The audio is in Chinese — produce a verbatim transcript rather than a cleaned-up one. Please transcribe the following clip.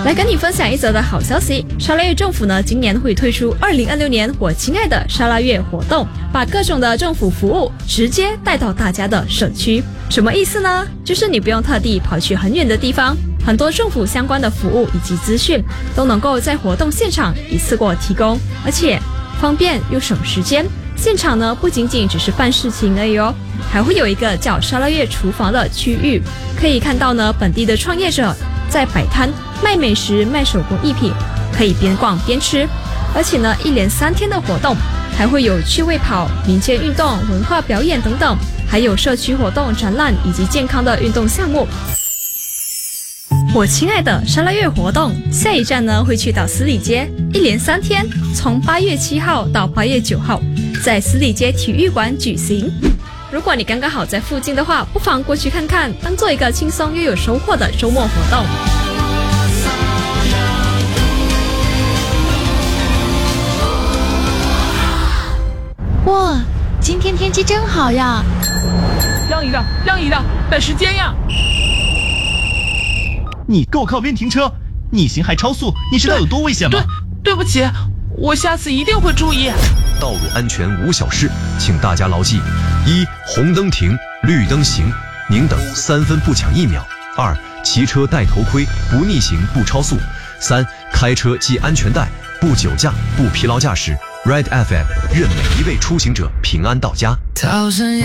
来跟你分享一则的好消息，沙拉越政府呢今年会推出二零二六年我亲爱的沙拉越活动，把各种的政府服务直接带到大家的社区。什么意思呢？就是你不用特地跑去很远的地方，很多政府相关的服务以及资讯都能够在活动现场一次过提供，而且方便又省时间。现场呢不仅仅只是办事情而已哦，还会有一个叫沙拉越厨房的区域，可以看到呢本地的创业者在摆摊卖美食、卖手工艺品，可以边逛边吃。而且呢，一连三天的活动还会有趣味跑、民间运动、文化表演等等，还有社区活动、展览以及健康的运动项目。我亲爱的沙拉越活动下一站呢会去到十里街，一连三天，从八月七号到八月九号，在十里街体育馆举行。如果你刚刚好在附近的话，不妨过去看看，当做一个轻松又有收获的周末活动。 哇，今天天气真好呀！ 让一让，让一让，赶时间呀！ 你给我靠边停车！逆行还超速，你知道有多危险吗？ 对，对不起，我下次一定会注意。 道路安全无小事，请大家牢记：一、红灯停，绿灯行，宁等三分不抢一秒；二、骑车戴头盔，不逆行不超速；三、开车系安全带，不酒驾不疲劳驾驶。Red F M 愿每一位出行者平安到家。